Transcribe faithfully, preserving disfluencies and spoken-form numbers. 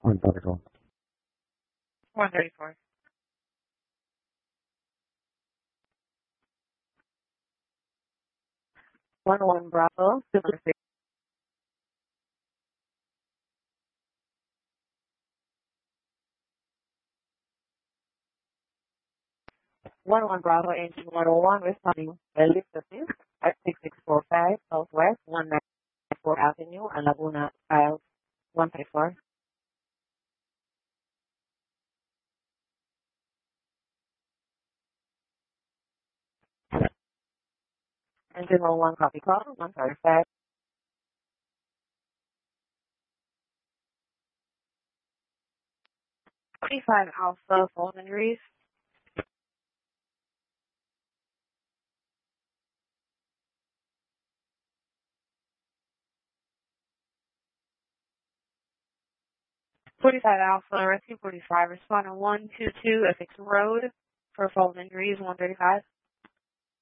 one thirty-four. One one Bravo, super six. One one Bravo, engine one oh one, responding lift assist at six six four five Southwest one ninety-four Avenue, and Laguna, file one thirty-four. Engine one one copy call, one thirty-five. twenty-five Alpha, phone injuries. forty-five Alpha, Rescue forty-five, responder one two two, Essex Road, for phone injuries, one thirty-five.